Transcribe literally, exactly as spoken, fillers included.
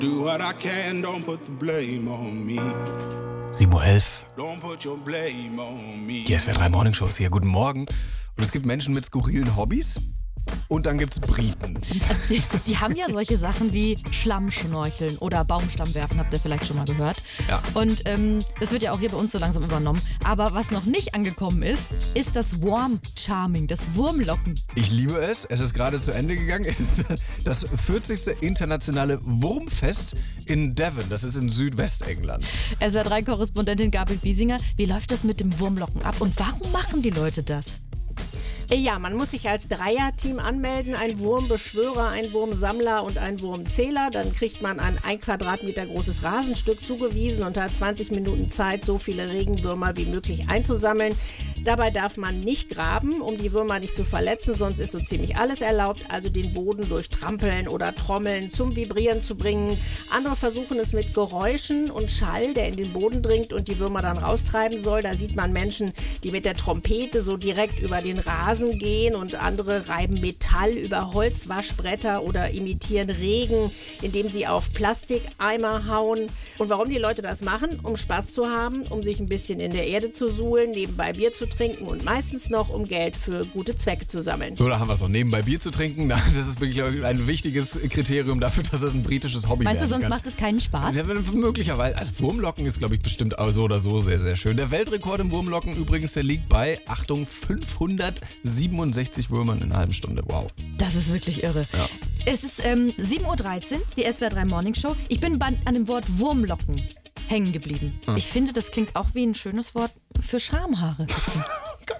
Do what I can, don't put the blame on me. sieben Uhr elf. Don't put your blame on me. Die S W R drei Morning Shows hier. Guten Morgen. Und es gibt Menschen mit skurrilen Hobbys. Und dann gibt's Briten. Sie haben ja solche Sachen wie Schlammschnorcheln oder Baumstamm werfen, habt ihr vielleicht schon mal gehört. Ja. Und ähm, das wird ja auch hier bei uns so langsam übernommen. Aber was noch nicht angekommen ist, ist das Worm Charming, das Wurmlocken. Ich liebe es. Es ist gerade zu Ende gegangen. Es ist das vierzigste internationale Wurmfest in Devon. Das ist in Südwestengland. S W R drei Korrespondentin Gabi Biesinger, wie läuft das mit dem Wurmlocken ab und warum machen die Leute das? Ja, man muss sich als Dreierteam anmelden, ein Wurmbeschwörer, ein Wurmsammler und ein Wurmzähler. Dann kriegt man ein ein Quadratmeter großes Rasenstück zugewiesen und hat zwanzig Minuten Zeit, so viele Regenwürmer wie möglich einzusammeln. Dabei darf man nicht graben, um die Würmer nicht zu verletzen, sonst ist so ziemlich alles erlaubt. Also den Boden durch Trampeln oder Trommeln zum Vibrieren zu bringen. Andere versuchen es mit Geräuschen und Schall, der in den Boden dringt und die Würmer dann raustreiben soll. Da sieht man Menschen, die mit der Trompete so direkt über den Rasen gehen und andere reiben Metall über Holzwaschbretter oder imitieren Regen, indem sie auf Plastikeimer hauen. Und warum die Leute das machen? Um Spaß zu haben, um sich ein bisschen in der Erde zu suhlen, nebenbei Bier zu trinken und meistens noch, um Geld für gute Zwecke zu sammeln. So, da haben wir es noch. Nebenbei Bier zu trinken, das ist wirklich glaub ich, ein wichtiges Kriterium dafür, dass es ein britisches Hobby Meinst du, werden sonst kann. macht es keinen Spaß? Ja, möglicherweise. Also Wurmlocken ist, glaube ich, bestimmt auch so oder so sehr, sehr schön. Der Weltrekord im Wurmlocken übrigens, der liegt bei, Achtung, fünfhundertsiebenundsechzig Würmern in einer halben Stunde. Wow. Das ist wirklich irre. Ja. Es ist ähm, sieben Uhr dreizehn, die S W R drei Morning Show. Ich bin bei, an dem Wort Wurmlocken hängen geblieben. Hm. Ich finde, das klingt auch wie ein schönes Wort für Schamhaare.